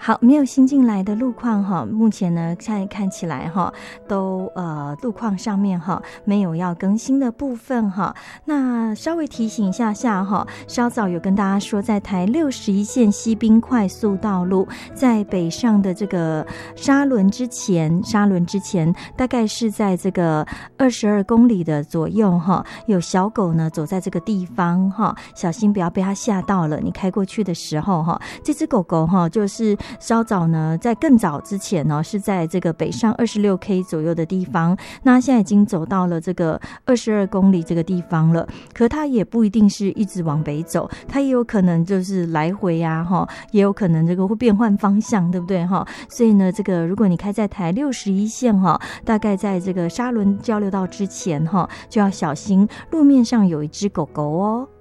好，没有新进来的路况哈，目前呢看起来哈，都路况上面哈没有要更新的部分哈。那稍微提醒一下哈，稍早有跟大家说，在台61线西滨快速道路，在北上的这个沙仑之前，大概是在这个22公里的左右哈，有小狗呢走在这个地方哈，小心不要被它吓到了。你开过去的时候哈，这只狗狗哈就是稍早呢，在更早之前呢，是在这个北上26K 左右的地方，那现在已经走到了这个22公里这个地方了。可它也不一定是一直往北走，它也有可能就是来回啊，也有可能这个会变换方向，对不对哈？所以呢，这个如果你开在台61线哈，大概在这个沙仑交流道之前哈，就要小心路面上有一只狗狗哦。